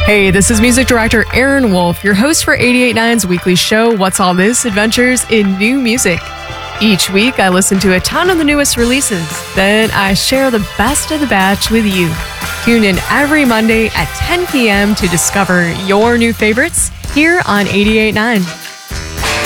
Hey, this is music director Aaron Wolf, your host for 88.9's weekly show, What's All This? Adventures in New Music. Each week, I listen to a ton of the newest releases. Then I share the best of the batch with you. Tune in every Monday at 10 p.m. to discover your new favorites here on 88.9.